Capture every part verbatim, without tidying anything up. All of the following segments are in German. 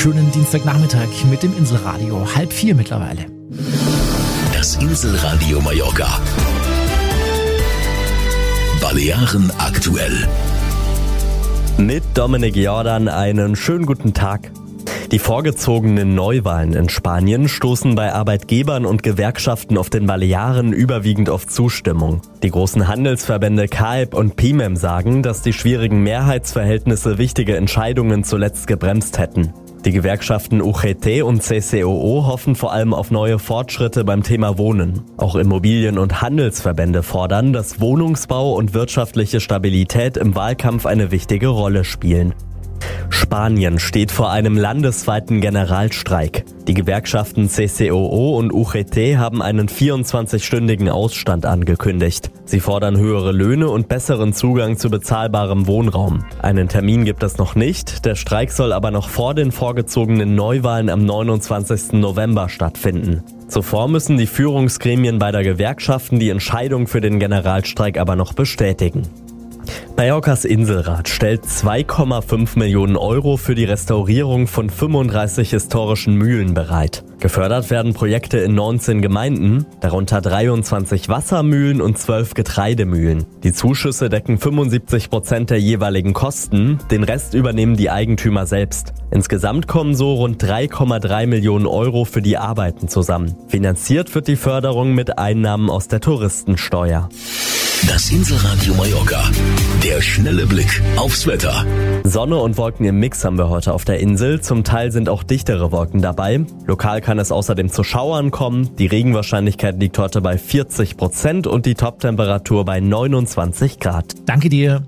schönen Dienstagnachmittag mit dem Inselradio. Halb vier mittlerweile. Das Inselradio Mallorca. Balearen aktuell. Mit Dominik Jordan einen schönen guten Tag. Die vorgezogenen Neuwahlen in Spanien stoßen bei Arbeitgebern und Gewerkschaften auf den Balearen überwiegend auf Zustimmung. Die großen Handelsverbände C A E P und P I M E M sagen, dass die schwierigen Mehrheitsverhältnisse wichtige Entscheidungen zuletzt gebremst hätten. Die Gewerkschaften U G T und C C O O hoffen vor allem auf neue Fortschritte beim Thema Wohnen. Auch Immobilien- und Handelsverbände fordern, dass Wohnungsbau und wirtschaftliche Stabilität im Wahlkampf eine wichtige Rolle spielen. Spanien steht vor einem landesweiten Generalstreik. Die Gewerkschaften C C O O und U G T haben einen vierundzwanzigstündigen Ausstand angekündigt. Sie fordern höhere Löhne und besseren Zugang zu bezahlbarem Wohnraum. Einen Termin gibt es noch nicht, der Streik soll aber noch vor den vorgezogenen Neuwahlen am neunundzwanzigsten November stattfinden. Zuvor müssen die Führungsgremien beider Gewerkschaften die Entscheidung für den Generalstreik aber noch bestätigen. Mallorcas Inselrat stellt zwei Komma fünf Millionen Euro für die Restaurierung von fünfunddreißig historischen Mühlen bereit. Gefördert werden Projekte in neunzehn Gemeinden, darunter dreiundzwanzig Wassermühlen und zwölf Getreidemühlen. Die Zuschüsse decken fünfundsiebzig Prozent der jeweiligen Kosten, den Rest übernehmen die Eigentümer selbst. Insgesamt kommen so rund drei Komma drei Millionen Euro für die Arbeiten zusammen. Finanziert wird die Förderung mit Einnahmen aus der Touristensteuer. Das Inselradio Mallorca. Der schnelle Blick aufs Wetter. Sonne und Wolken im Mix haben wir heute auf der Insel. Zum Teil sind auch dichtere Wolken dabei. Lokal kann es außerdem zu Schauern kommen. Die Regenwahrscheinlichkeit liegt heute bei vierzig Prozent und die Toptemperatur bei neunundzwanzig Grad. Danke dir.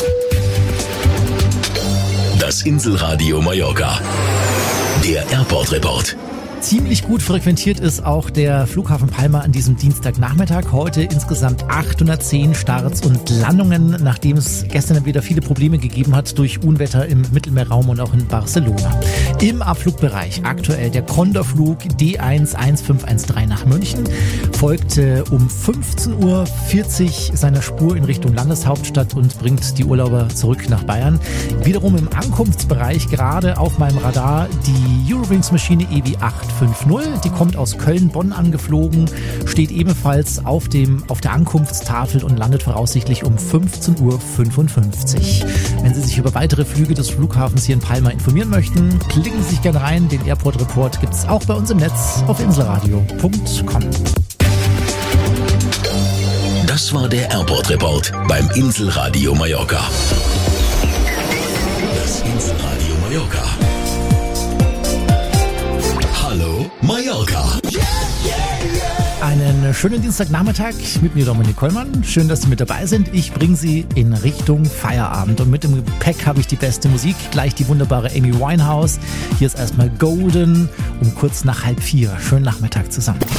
Das Inselradio Mallorca. Der Airport Report. Ziemlich gut frequentiert ist auch der Flughafen Palma an diesem Dienstagnachmittag. Heute insgesamt achthundertzehn Starts und Landungen, nachdem es gestern wieder viele Probleme gegeben hat durch Unwetter im Mittelmeerraum und auch in Barcelona. Im Abflugbereich aktuell der Condor-Flug D eins eins fünf eins drei nach München, folgte um fünfzehn Uhr vierzig seiner Spur in Richtung Landeshauptstadt und bringt die Urlauber zurück nach Bayern. Wiederum im Ankunftsbereich gerade auf meinem Radar die Eurowings-Maschine E W acht fünf null, die kommt aus Köln-Bonn angeflogen, steht ebenfalls auf dem auf der Ankunftstafel und landet voraussichtlich um fünfzehn Uhr fünfundfünfzig. Wenn Sie sich über weitere Flüge des Flughafens hier in Palma informieren möchten, klicken Sie sich gerne rein. Den Airport Report gibt es auch bei uns im Netz auf inselradio punkt com. Das war der Airport Report beim Inselradio Mallorca. Das Inselradio Mallorca. Hallo Mallorca. Einen schönen Dienstagnachmittag mit mir Dominik Kollmann. Schön, dass Sie mit dabei sind. Ich bringe Sie in Richtung Feierabend und mit dem Gepäck habe ich die beste Musik. Gleich die wunderbare Amy Winehouse. Hier ist erstmal Golden um kurz nach halb vier. Schönen Nachmittag zusammen.